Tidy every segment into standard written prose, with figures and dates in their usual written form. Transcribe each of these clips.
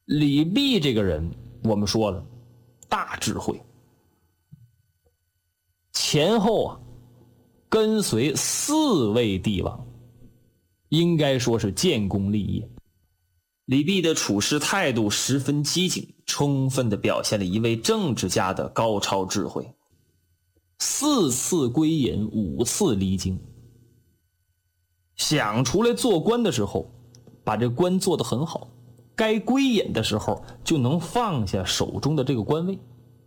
李泌这个人我们说了，大智慧，前后跟随4位帝王，应该说是建功立业。李泌的处事态度十分机警，充分地表现了一位政治家的高超智慧。4次归隐，5次离京，想出来做官的时候把这官做得很好，该归隐的时候就能放下手中的这个官位。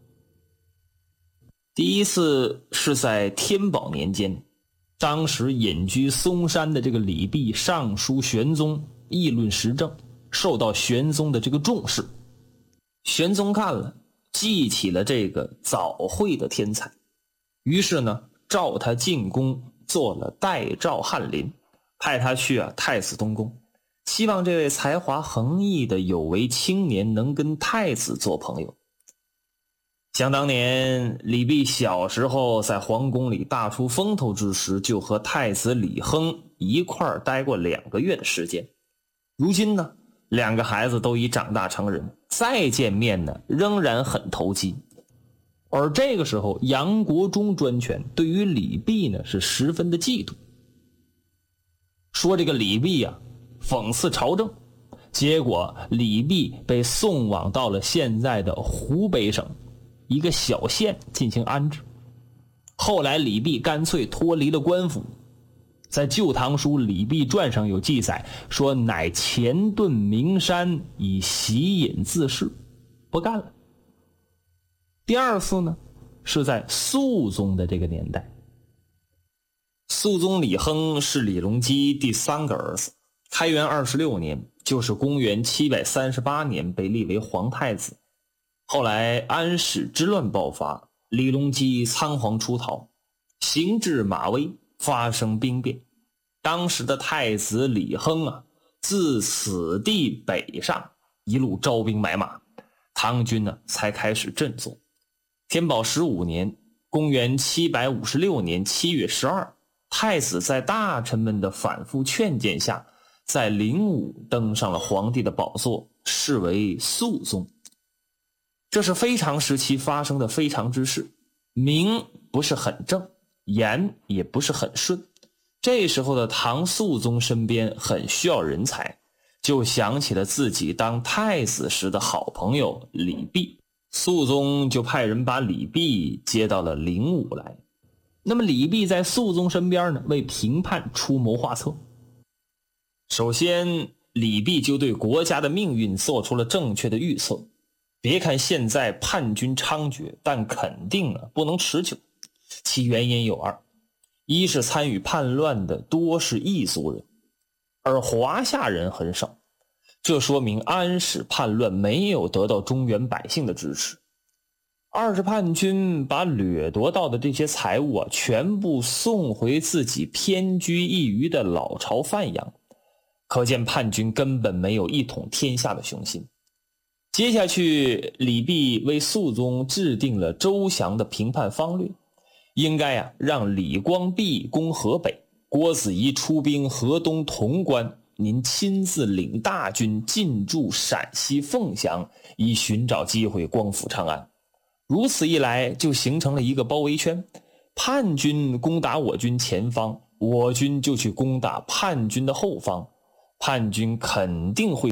第一次是在天宝年间，当时隐居嵩山的这个李泌上书玄宗议论时政，受到玄宗的这个重视。玄宗看了，记起了这个早慧的天才，于是呢召他进宫做了代诏翰林，派他去太子东宫，希望这位才华横溢的有为青年能跟太子做朋友。想当年李泌小时候在皇宫里大出风头之时，就和太子李亨一块儿待过2个月的时间。如今呢，2个孩子都已长大成人，再见面呢仍然很投机。而这个时候杨国忠专权，对于李泌呢是十分的嫉妒，说这个李泌讽刺朝政，结果李泌被送往到了现在的湖北省一个小县进行安置。后来李泌干脆脱离了官府，在《旧唐书·李泌传》上有记载，说乃潜遁名山，以习隐自仕，不干了。第2次呢是在肃宗的这个年代。肃宗李亨是李隆基第3个儿子，开元26年，就是公元738年被立为皇太子。后来安史之乱爆发，李隆基仓皇出逃，行至马威，发生兵变。当时的太子李亨自此地北上，一路招兵买马，唐军才开始振作。天宝15年，公元756年7月12，太子在大臣们的反复劝谏下，在灵武登上了皇帝的宝座，是为肃宗。这是非常时期发生的非常之事，名不是很正，言也不是很顺。这时候的唐肃宗身边很需要人才，就想起了自己当太子时的好朋友李泌，肃宗就派人把李泌接到了灵武来。那么李泌在肃宗身边呢，为平叛出谋划策。首先李泌就对国家的命运做出了正确的预测。别看现在叛军猖獗，但肯定不能持久。其原因有2：一是参与叛乱的多是异族人，而华夏人很少，这说明安史叛乱没有得到中原百姓的支持。2是叛军把掠夺到的这些财物全部送回自己偏居一隅的老巢范阳，可见叛军根本没有一统天下的雄心。接下去李泌为肃宗制定了周详的平叛方略，应该让李光弼攻河北，郭子仪出兵河东潼关，您亲自领大军进驻陕西凤翔，以寻找机会光复长安。如此一来就形成了一个包围圈，叛军攻打我军前方，我军就去攻打叛军的后方，叛军肯定会